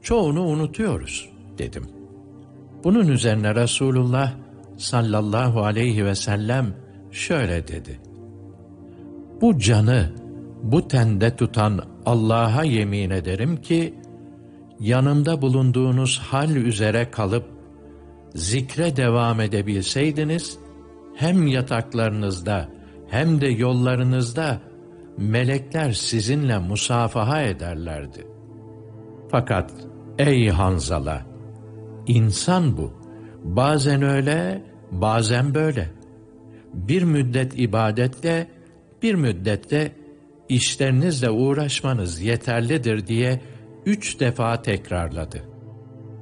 çoğunu unutuyoruz dedim. Bunun üzerine Resulullah sallallahu aleyhi ve sellem şöyle dedi: bu canı bu tende tutan Allah'a yemin ederim ki, yanımda bulunduğunuz hal üzere kalıp zikre devam edebilseydiniz, hem yataklarınızda hem de yollarınızda melekler sizinle musafaha ederlerdi. Fakat ey Hanzala, insan bu. Bazen öyle, bazen böyle. Bir müddet ibadetle, bir müddette işlerinizle uğraşmanız yeterlidir diye 3 defa tekrarladı.